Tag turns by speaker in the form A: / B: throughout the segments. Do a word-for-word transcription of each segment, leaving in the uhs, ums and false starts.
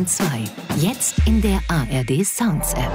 A: zwei. Jetzt in der A R D Sounds App.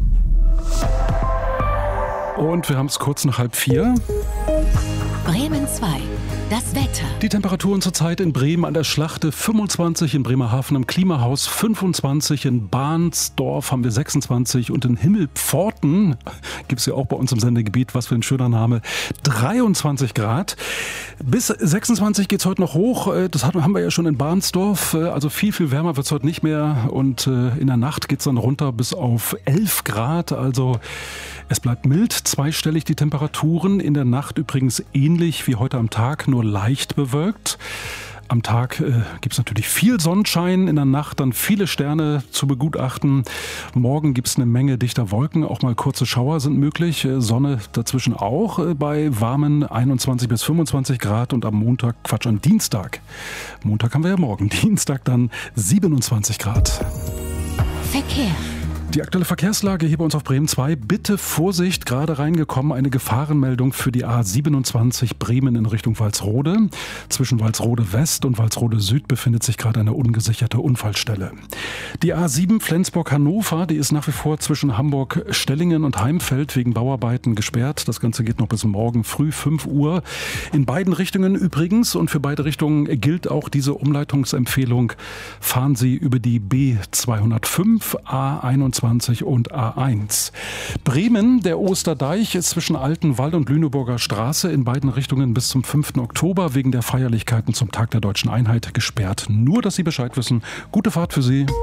B: Und wir haben es kurz nach halb vier.
A: Bremen zwei. Das Wetter.
B: Die Temperaturen zurzeit in Bremen an der Schlachte fünfundzwanzig, in Bremerhaven im Klimahaus fünfundzwanzig, in Bahnsdorf haben wir sechsundzwanzig und in Himmelpforten, gibt es ja auch bei uns im Sendegebiet, was für ein schöner Name, dreiundzwanzig Grad. Bis sechsundzwanzig geht es heute noch hoch, das haben wir ja schon in Bahnsdorf, also viel, viel wärmer wird es heute nicht mehr und in der Nacht geht es dann runter bis auf elf Grad, also es bleibt mild, zweistellig die Temperaturen, in der Nacht übrigens ähnlich wie heute am Tag, nur leicht bewölkt. Am Tag äh, gibt es natürlich viel Sonnenschein, in der Nacht dann viele Sterne zu begutachten. Morgen gibt es eine Menge dichter Wolken, auch mal kurze Schauer sind möglich. Äh, Sonne dazwischen auch äh, bei warmen einundzwanzig bis fünfundzwanzig Grad und am Montag, Quatsch, am Dienstag. Montag haben wir ja morgen, Dienstag dann siebenundzwanzig Grad.
A: Verkehr.
B: Die aktuelle Verkehrslage hier bei uns auf Bremen zwei. Bitte Vorsicht, gerade reingekommen, eine Gefahrenmeldung für die A siebenundzwanzig Bremen in Richtung Walsrode. Zwischen Walsrode West und Walsrode Süd befindet sich gerade eine ungesicherte Unfallstelle. Die A sieben Flensburg-Hannover, die ist nach wie vor zwischen Hamburg-Stellingen und Heimfeld wegen Bauarbeiten gesperrt. Das Ganze geht noch bis morgen früh fünf Uhr. In beiden Richtungen übrigens und für beide Richtungen gilt auch diese Umleitungsempfehlung. Fahren Sie über die B zweihundertfünf, A einundzwanzig und A eins. Bremen, der Osterdeich ist zwischen Altenwall und Lüneburger Straße in beiden Richtungen bis zum fünften Oktober wegen der Feierlichkeiten zum Tag der Deutschen Einheit gesperrt. Nur, dass Sie Bescheid wissen. Gute Fahrt für Sie.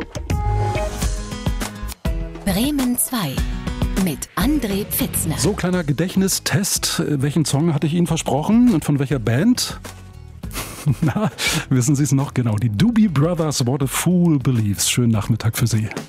A: Bremen zwei. Mit André Pfitzner.
B: So, kleiner Gedächtnistest. Welchen Song hatte ich Ihnen versprochen und von welcher Band? Na, wissen Sie es noch genau? Die Doobie Brothers, What a Fool Believes. Schönen Nachmittag für Sie.